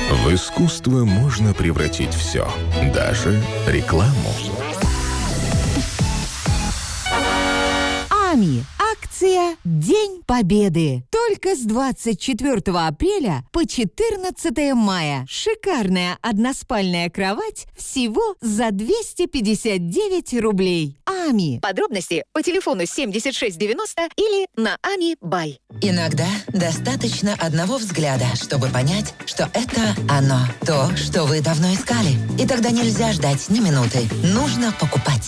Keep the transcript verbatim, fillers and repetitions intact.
В искусство можно превратить все, даже рекламу. АМИ. Акция «День Победы». Только с двадцать четвёртого апреля по четырнадцатое мая. Шикарная односпальная кровать всего за двести пятьдесят девять рублей. АМИ. Подробности по телефону семьдесят шесть девяносто или на ами бай. Иногда достаточно одного взгляда, чтобы понять, что это оно. То, что вы давно искали. И тогда нельзя ждать ни минуты. Нужно покупать.